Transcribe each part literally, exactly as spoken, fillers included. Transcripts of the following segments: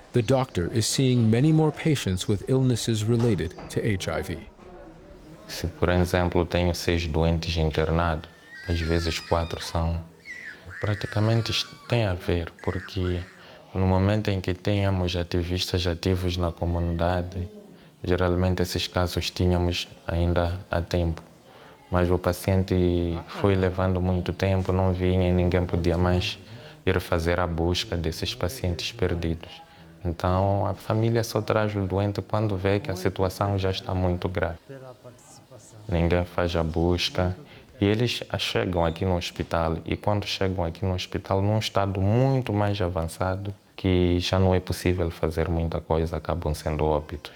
the doctor is seeing many more patients with illnesses related to H I V. Se, por exemplo, tenho seis doentes internados, às vezes quatro são praticamente tem a ver, porque no momento em que tínhamos ativistas ativos na comunidade, geralmente esses casos tínhamos ainda a tempo. Mas o paciente foi levando muito tempo, não vinha e ninguém podia mais ir fazer a busca desses pacientes perdidos. Então, a família só traz o doente quando vê que a situação já está muito grave. Ninguém faz a busca e eles chegam aqui no hospital. E quando chegam aqui no hospital, num estado muito mais avançado, que já não é possível fazer muita coisa, acabam sendo óbitos.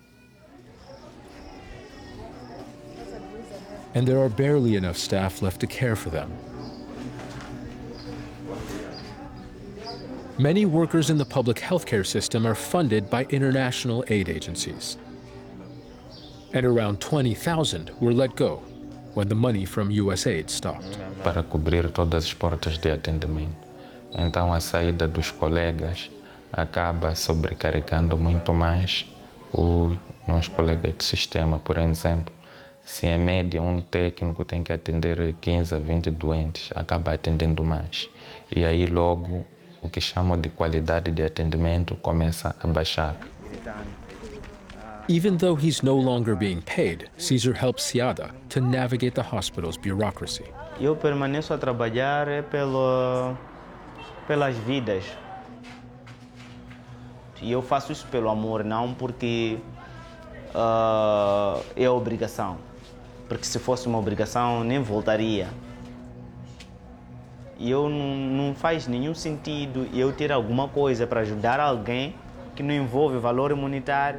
And there are barely enough staff left to care for them. Many workers in the public healthcare system are funded by international aid agencies. And around twenty thousand were let go when the money from U S A I D stopped. Para cobrir todas as portas de atendimento. Então a saída dos colegas acaba sobrecarregando muito mais os nossos colegas de sistema. Por exemplo, se em média um técnico tem que atender quinze a vinte doentes, acaba atendendo mais. E aí logo o que chamam de qualidade de atendimento começa a baixar. Even though he's no longer being paid, Cesar helps Siada to navigate the hospital's bureaucracy. Eu permaneço a trabalhar pelo, pelas vidas. E eu faço isso pelo amor, não porque uh, é obrigação. Porque se fosse uma obrigação, nem voltaria. E eu não, não faz nenhum sentido eu ter alguma coisa para ajudar alguém que não envolve valor monetário.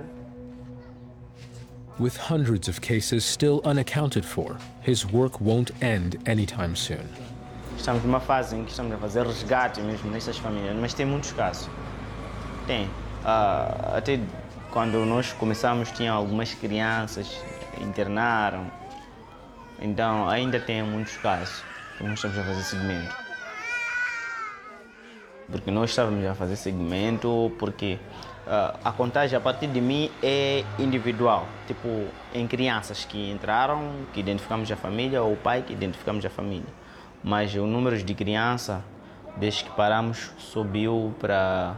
With hundreds of cases still unaccounted for, his work won't end anytime soon. Estamos numa fase em que estamos a fazer resgate mesmo nessas famílias, mas tem muitos casos. Tem. Uh, até quando nós começamos, tinha algumas crianças que internaram. Então, ainda tem muitos casos que nós estamos a fazer segmento. Porque nós estávamos a fazer segmento porque uh, a contagem a partir de mim é individual. Tipo, em crianças que entraram, que identificamos a família, ou o pai que identificamos a família. Mas o número de crianças, desde que paramos, subiu para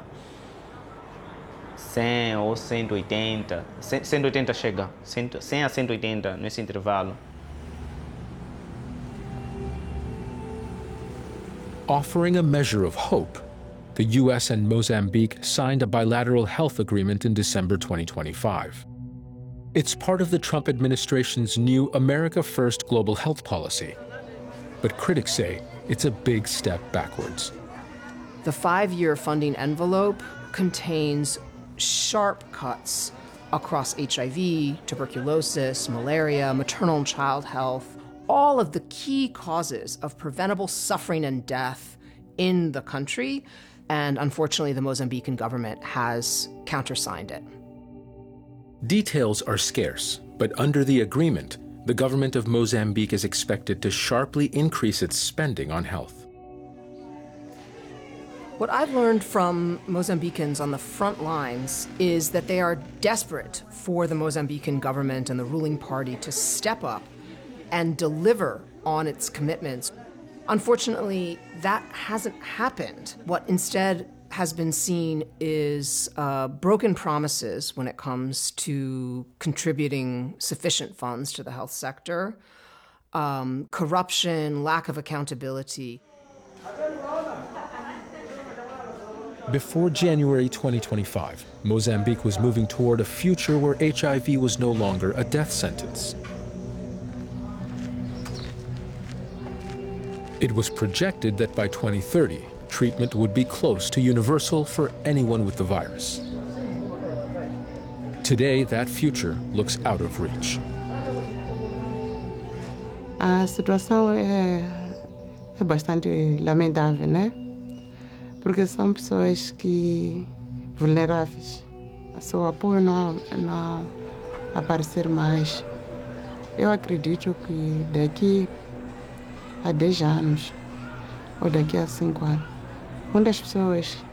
cem ou cento e oitenta. cento e oitenta chega, cem a cento e oitenta nesse intervalo. Offering a measure of hope, the U S and Mozambique signed a bilateral health agreement in December twenty twenty-five. It's part of the Trump administration's new America First global health policy. But critics say it's a big step backwards. The five-year funding envelope contains sharp cuts across H I V, tuberculosis, malaria, maternal and child health, all of the key causes of preventable suffering and death in the country. And unfortunately, the Mozambican government has countersigned it. Details are scarce, but under the agreement, the government of Mozambique is expected to sharply increase its spending on health. What I've learned from Mozambicans on the front lines is that they are desperate for the Mozambican government and the ruling party to step up and deliver on its commitments. Unfortunately, that hasn't happened. What instead has been seen is uh, broken promises when it comes to contributing sufficient funds to the health sector, um, corruption, lack of accountability. Before January twenty twenty-five, Mozambique was moving toward a future where H I V was no longer a death sentence. It was projected that by twenty thirty, treatment would be close to universal for anyone with the virus. Today, that future looks out of reach. A situação é, é bastante lamentável, né? Porque são pessoas que vulneráveis. Seu apoio não, não aparecer mais. Eu acredito que daqui a dez anos ou daqui a cinco anos, muitas pessoas